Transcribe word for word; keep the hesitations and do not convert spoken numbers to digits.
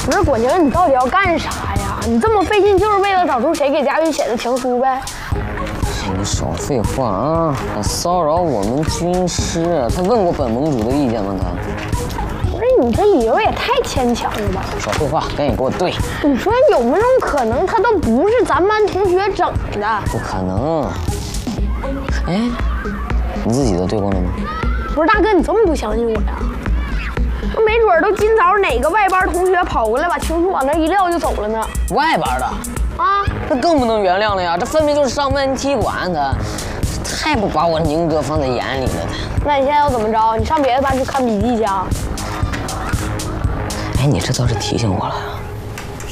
不是果宁，你到底要干啥呀？你这么费劲，就是为了找出谁给佳玉写的情书呗？ 你少废话啊！他骚扰我们军师，他问过本盟主的意见吗？他？ 不是你这理由也太牵强了吧？ 少废话，赶紧给我对！ 你说有没有可能他都不是咱班同学整的？ 不可能！哎，你自己都对过了吗？ 不是大哥，你这么不相信我呀？那没准都今早哪个外班同学跑过来把情书往那一撂就走了呢？ 外班的啊， 这更不能原谅了呀！这分明就是上班踢馆的，太不把我宁哥放在眼里了。 那你现在要怎么着？你上别的班去看笔记去啊？ 哎，你这倒是提醒我了。